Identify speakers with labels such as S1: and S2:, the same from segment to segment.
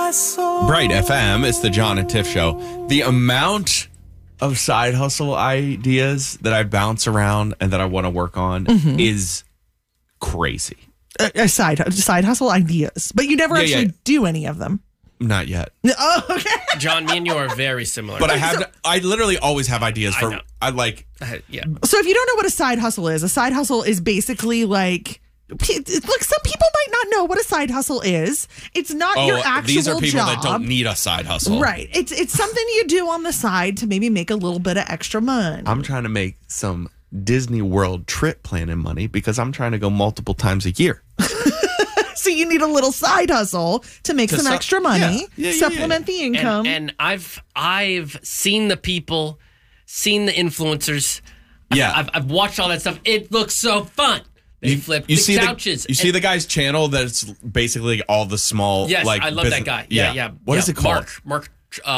S1: Bright FM, it's the John and Tiff Show. The amount of side hustle ideas that I bounce around and that I want to work on is crazy.
S2: Side hustle ideas, but you never actually do any of them.
S1: Not yet.
S2: Oh, okay.
S3: John, me and you are very similar.
S1: But I literally always have ideas for.
S3: Yeah.
S2: So if you don't know what a side hustle is basically like. Look, some people might not know what a side hustle is. It's not your actual job.
S1: These are people that don't need a side hustle.
S2: Right. It's something you do on the side to maybe make a little bit of extra money.
S1: I'm trying to make some Disney World trip planning money because I'm trying to go multiple times a year.
S2: So you need a little side hustle to make some extra money, supplement the income.
S3: And I've seen the people, seen the influencers.
S1: Yeah.
S3: I've watched all that stuff. It looks so fun. They flip the couches.
S1: You see the guy's channel that's basically all the small.
S3: Yes,
S1: like,
S3: I love that guy. Yeah.
S1: What is it called?
S3: Mark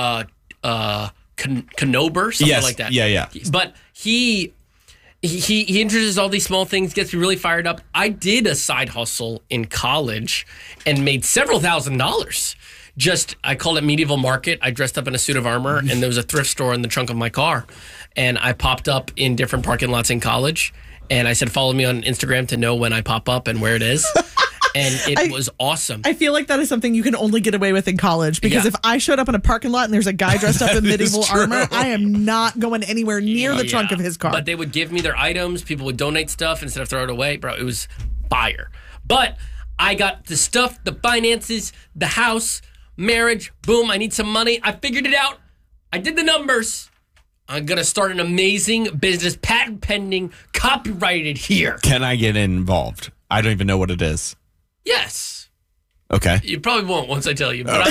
S3: Canober, something like that.
S1: Yeah.
S3: But he introduces all these small things, gets me really fired up. I did a side hustle in college and made several $1,000s. I called it Medieval Market. I dressed up in a suit of armor, and there was a thrift store in the trunk of my car. And I popped up in different parking lots in college. And I said, follow me on Instagram to know when I pop up and where it is. And it was awesome.
S2: I feel like that is something you can only get away with in college. Because if I showed up in a parking lot and there's a guy dressed up in medieval armor, I am not going anywhere near the trunk of his car.
S3: But they would give me their items. People would donate stuff instead of throw it away. Bro, it was fire. But I got the stuff, the finances, the house, marriage. Boom, I need some money. I figured it out. I did the numbers. I'm going to start an amazing business, patent pending, copyrighted here.
S1: Can I get involved? I don't even know what it is.
S3: Yes.
S1: Okay.
S3: You probably won't once I tell you. But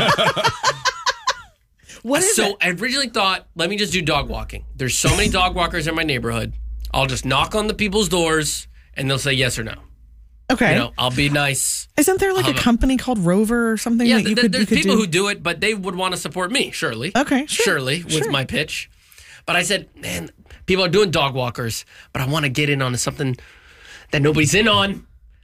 S2: What is it?
S3: I originally thought, let me just do dog walking. There's so many dog walkers in my neighborhood. I'll just knock on the people's doors and they'll say yes or no.
S2: Okay.
S3: I'll be nice.
S2: Isn't there like a company called Rover or something?
S3: Yeah,
S2: that
S3: there's people who do it, but they would want to support me, surely.
S2: Okay, sure.
S3: Surely, with my pitch. But I said, man, people are doing dog walkers, but I want to get in on something that nobody's in on.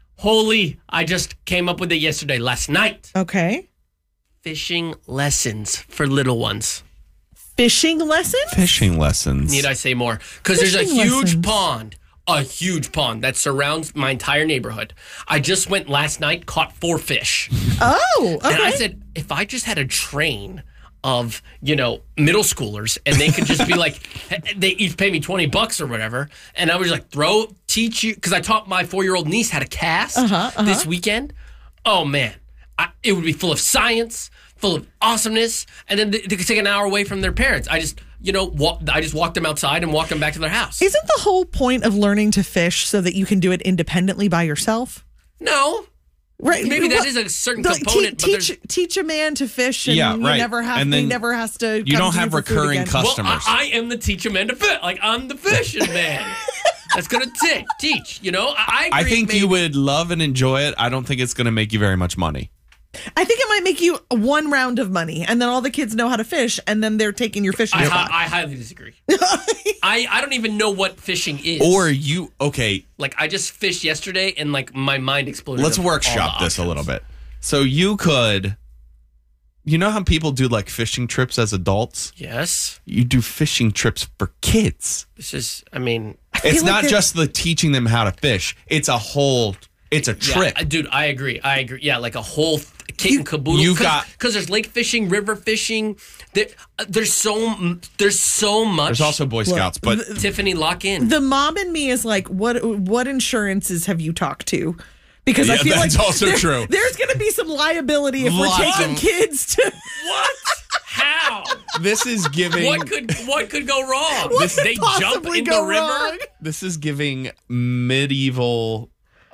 S3: I just came up with it last night.
S2: Okay.
S3: Fishing lessons for little ones.
S2: Fishing lessons?
S1: Fishing lessons.
S3: Need I say more? Because there's a huge pond that surrounds my entire neighborhood. I just went last night, caught 4 fish.
S2: Oh, okay.
S3: And I said, if I just had a train of, middle schoolers and they could just be like, they each pay me $20 or whatever. And I was like, teach you. Cause I taught my 4-year-old niece how to cast this weekend. Oh man, it would be full of science, full of awesomeness. And then they could take an hour away from their parents. I just walked them outside and walked them back to their house.
S2: Isn't the whole point of learning to fish so that you can do it independently by yourself?
S3: No.
S2: Right.
S3: Maybe that is a certain component.
S2: Teach a man to fish, and he never has to.
S1: You don't have recurring customers.
S3: Well, I am the teach a man to fish. Like I'm the fishing man. That's gonna teach. I agree,
S1: I think you would love and enjoy it. I don't think it's gonna make you very much money.
S2: I think it might make you one round of money, and then all the kids know how to fish, and then they're taking your fishing spot.
S3: I highly disagree. I don't even know what fishing is.
S1: Okay.
S3: Like, I just fished yesterday, and, my mind exploded.
S1: Let's workshop this a little bit. So you could, how people do, fishing trips as adults?
S3: Yes.
S1: You do fishing trips for kids.
S3: This is,
S1: it's not just the teaching them how to fish. It's a trip.
S3: Yeah, dude, I agree. Yeah, like a whole kit and caboodle. Because there's lake fishing, river fishing. There's so much.
S1: There's also Boy Scouts, but
S3: Tiffany, lock in.
S2: The mom in me is like, what insurances have you talked to? Because I feel
S1: that's
S2: like
S1: also true.
S2: There's going to be some liability if we're taking kids to.
S3: What? How?
S1: This is giving.
S3: What could go wrong?
S2: They
S3: jump in the river.
S2: Wrong?
S1: This is giving medieval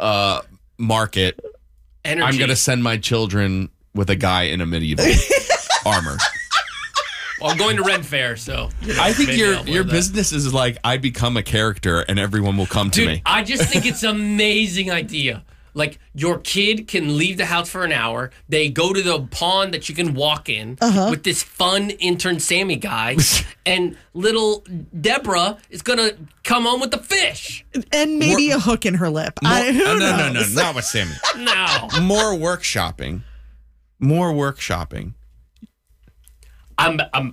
S1: market
S3: energy.
S1: I'm going to send my children with a guy in a medieval armor.
S3: Well, I'm going to Ren Fair, so
S1: I think your business is like I become a character and everyone will come to me.
S3: I just think it's an amazing idea. Like, your kid can leave the house for an hour. They go to the pond that you can walk in with this fun intern Sammy guy. And little Deborah is going to come home with the fish.
S2: And maybe a hook in her lip.
S1: No, not with Sammy.
S3: No.
S1: More workshopping. more workshopping.
S3: I'm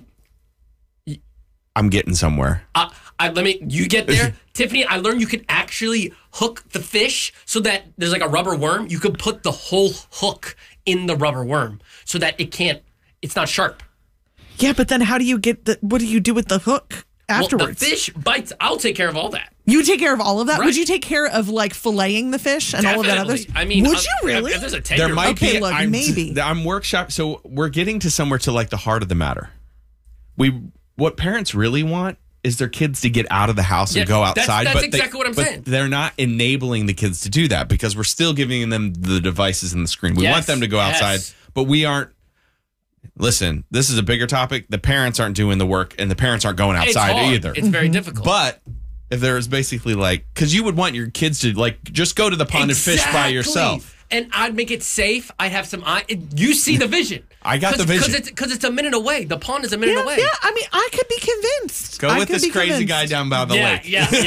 S1: getting somewhere.
S3: You get there. Tiffany, I learned you could actually hook the fish so that there's like a rubber worm. You could put the whole hook in the rubber worm so that it's not sharp.
S2: Yeah, but then how do you what do you do with the hook afterwards?
S3: Well, the fish bites. I'll take care of all that.
S2: You take care of all of that?
S3: Right.
S2: Would you take care of like filleting the fish and all of that other?
S3: I mean,
S2: would you really?
S3: If there's a
S1: There might be.
S2: Look, maybe.
S1: I'm workshop. So we're getting to somewhere to like the heart of the matter. What parents really want is their kids to get out of the house and go outside.
S3: That's exactly what I'm saying.
S1: But they're not enabling the kids to do that because we're still giving them the devices and the screen. We want them to go outside, but we aren't. Listen, this is a bigger topic. The parents aren't doing the work, and the parents aren't going outside either.
S3: It's very difficult.
S1: But if there's basically because you would want your kids to just go to the pond and fish by yourself.
S3: And I'd make it safe. I have some you see the vision.
S1: I got the vision.
S3: Because it's a minute away. The pond is a minute away.
S2: Yeah, I mean, I could be convinced.
S1: Go with this crazy guy down by the lake.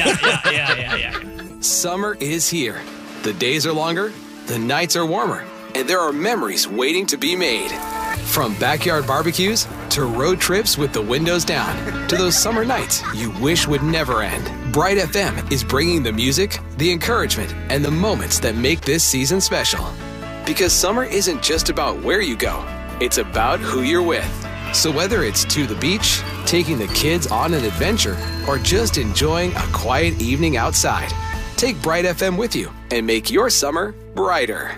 S3: Yeah.
S4: Summer is here. The days are longer, the nights are warmer, and there are memories waiting to be made. From backyard barbecues to road trips with the windows down to those summer nights you wish would never end. Bright FM is bringing the music, the encouragement, and the moments that make this season special. Because summer isn't just about where you go, it's about who you're with. So whether it's to the beach, taking the kids on an adventure, or just enjoying a quiet evening outside, take Bright FM with you and make your summer brighter.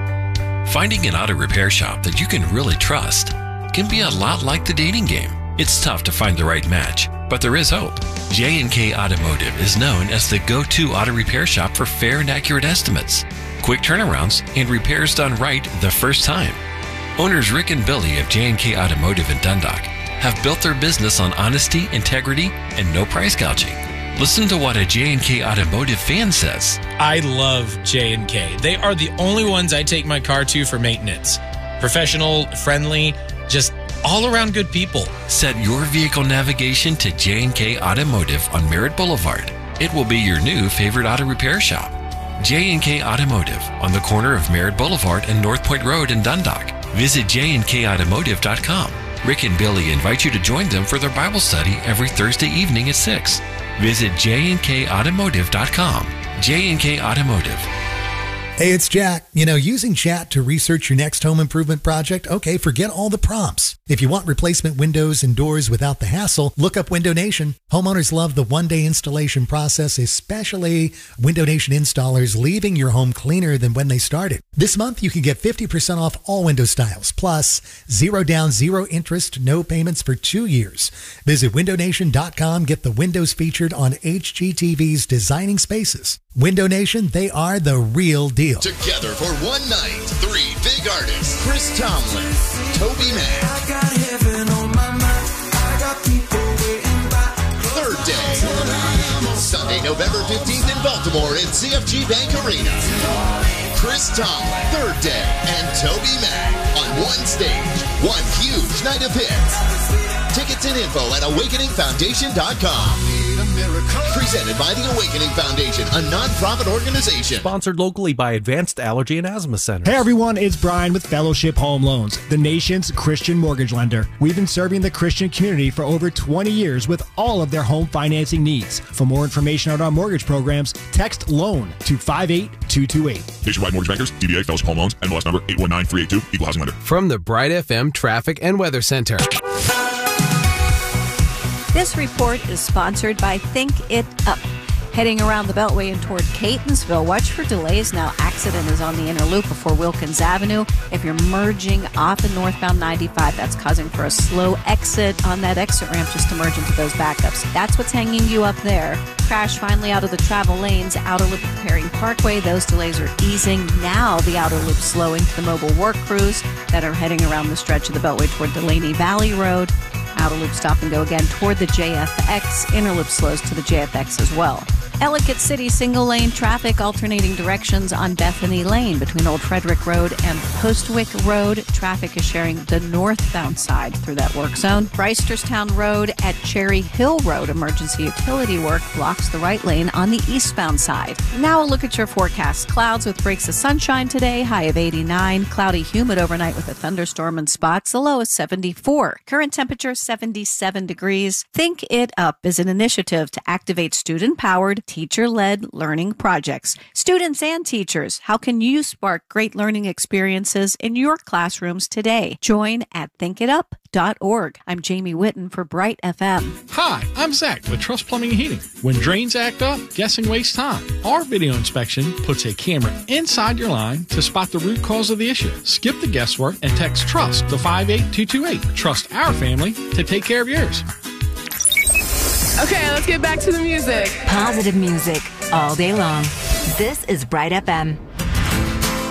S5: Finding an auto repair shop that you can really trust can be a lot like the dating game. It's tough to find the right match, but there is hope. J&K Automotive is known as the go-to auto repair shop for fair and accurate estimates, quick turnarounds, and repairs done right the first time. Owners Rick and Billy of J&K Automotive in Dundalk have built their business on honesty, integrity, and no price gouging. Listen to what a J&K Automotive fan says.
S6: I love J&K. They are the only ones I take my car to for maintenance. Professional, friendly, just all around good people.
S5: Set your vehicle navigation to J&K Automotive on Merritt Boulevard. It will be your new favorite auto repair shop. J&K Automotive on the corner of Merritt Boulevard and North Point Road in Dundalk. Visit jnkautomotive.com. Rick and Billy invite you to join them for their Bible study every Thursday evening at 6. Visit jnkautomotive.com. J&K Automotive.
S7: Hey, it's Jack. Using chat to research your next home improvement project? Okay, forget all the prompts. If you want replacement windows and doors without the hassle, look up Window Nation. Homeowners love the one-day installation process, especially Window Nation installers leaving your home cleaner than when they started. This month, you can get 50% off all window styles, plus 0 down, 0 interest, no payments for 2 years. Visit windownation.com. Get the windows featured on HGTV's Designing Spaces. Window Nation, they are the real deal.
S8: Together for one night, 3 big artists: Chris Tomlin, Toby Mac. I got heaven on my mind. I got people waiting by. Third Day. Sunday, November 15th in Baltimore at CFG Bank Arena. Chris Tomlin, Third Day, and Toby Mac on one stage. One huge night of hits. Tickets and info at awakeningfoundation.com. Presented by the Awakening Foundation, a non-profit organization.
S9: Sponsored locally by Advanced Allergy and Asthma Center.
S10: Hey everyone, it's Brian with Fellowship Home Loans, the nation's Christian mortgage lender. We've been serving the Christian community for over 20 years with all of their home financing needs. For more information on our mortgage programs, text LOAN to 58228.
S11: Nationwide Mortgage Bankers, DBA Fellowship Home Loans, NMLS number 819382, Equal Housing Lender.
S4: From the Bright FM Traffic and Weather Center.
S12: This report is sponsored by Think It Up. Heading around the Beltway and toward Catonsville, watch for delays. Now, accident is on the inner loop before Wilkins Avenue. If you're merging off of northbound 95, that's causing for a slow exit on that exit ramp just to merge into those backups. That's what's hanging you up there. Crash finally out of the travel lanes. Outer loop preparing Parkway. Those delays are easing. Now the outer loop slowing to the mobile work crews that are heading around the stretch of the Beltway toward Delaney Valley Road. Outer loop stop and go again toward the JFX. Inner loop slows to the JFX as well. Ellicott City single-lane traffic alternating directions on Bethany Lane between Old Frederick Road and Postwick Road. Traffic is sharing the northbound side through that work zone. Reisterstown Road at Cherry Hill Road. Emergency utility work blocks the right lane on the eastbound side. Now a look at your forecast. Clouds with breaks of sunshine today, high of 89. Cloudy, humid overnight with a thunderstorm in spots, the low is 74. Current temperature 77 degrees. Think It Up is an initiative to activate student-powered, teacher-led learning projects. Students and teachers, how can you spark great learning experiences in your classrooms today? Join at thinkitup.org. I'm Jamie Whitten for Bright FM.
S13: Hi, I'm Zach with Trust Plumbing and Heating. When drains act up, guessing wastes time. Our video inspection puts a camera inside your line to spot the root cause of the issue. Skip the guesswork and text TRUST to 58228. Trust our family to take care of yours.
S14: Okay, let's get back to the music.
S15: Positive music all day long. This is Bright FM.